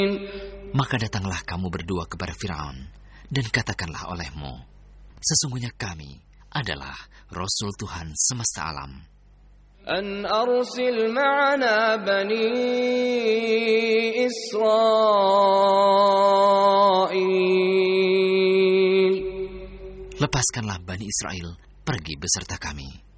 Maka datanglah kamu berdua kepada Firaun, dan katakanlah olehmu, sesungguhnya kami adalah Rasul Tuhan semesta alam. An arsil ma'ana bani Israel. Lepaskanlah Bani Israel pergi beserta kami.